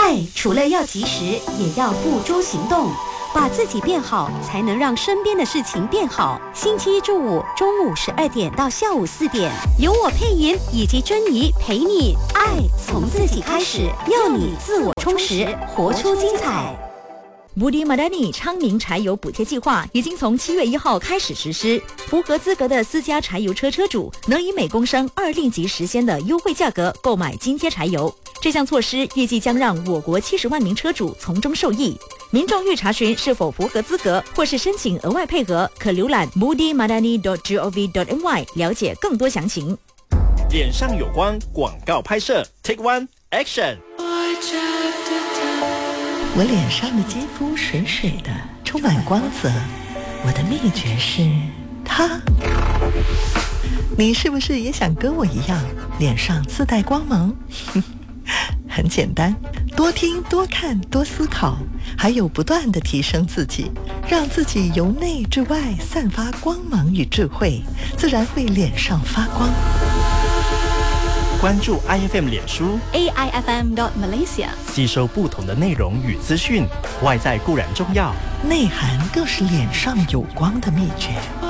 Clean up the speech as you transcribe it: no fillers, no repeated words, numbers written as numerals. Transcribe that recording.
爱除了要及时，也要付诸行动。把自己变好，才能让身边的事情变好。星期一至五中午12点到下午4点，由我配音以及珍妮陪你爱从自己开始，要你自我充实，活出精彩。 Budi Madani 昌明柴油补贴计划已经从7月1号开始实施，符合资格的私家柴油车车主能以每公升2令吉时鲜的优惠价格购买津贴柴油。这项措施预计将让我国70万名车主从中受益。民众欲查询是否符合资格，或是申请额外配额，可浏览 budimadani.gov.my 了解更多详情。 脸上有光广告拍摄 Take One Action。 我脸上的肌肤水水的，充满光泽。我的秘诀是它。你是不是也想跟我一样，脸上自带光芒？很简单，多听、多看、多思考，还有不断地提升自己，让自己由内至外散发光芒与智慧，自然会脸上发光。 关注 IFM 脸书 AIFM.Malaysia， 吸收不同的内容与资讯。外在固然重要， 内涵更是脸上有光的秘诀。